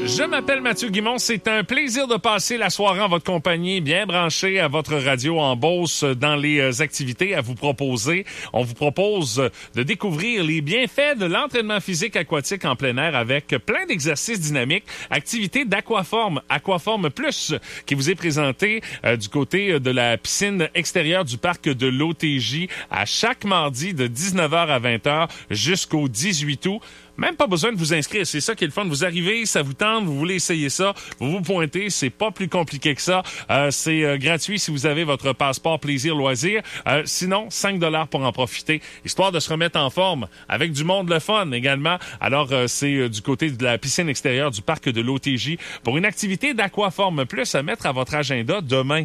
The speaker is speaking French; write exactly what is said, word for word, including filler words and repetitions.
Je m'appelle Mathieu Guimond. C'est un plaisir de passer la soirée en votre compagnie, bien branché à votre radio en Beauce dans les activités à vous proposer. On vous propose de découvrir les bienfaits de l'entraînement physique aquatique en plein air avec plein d'exercices dynamiques. Activité d'Aquaform, Aquaform Plus, qui vous est présenté euh, du côté de la piscine extérieure du parc de l'O T J à chaque mardi de dix-neuf heures à vingt heures jusqu'au dix-huit août. Même pas besoin de vous inscrire, c'est ça qui est le fun. Vous arrivez, ça vous tente, vous voulez essayer ça, vous vous pointez, c'est pas plus compliqué que ça. Euh, c'est euh, gratuit si vous avez votre passeport plaisir-loisir. Euh, sinon, cinq dollars pour en profiter, histoire de se remettre en forme avec du monde le fun également. Alors, euh, c'est euh, du côté de la piscine extérieure du parc de l'O T J pour une activité d'Aquaform Plus à mettre à votre agenda demain.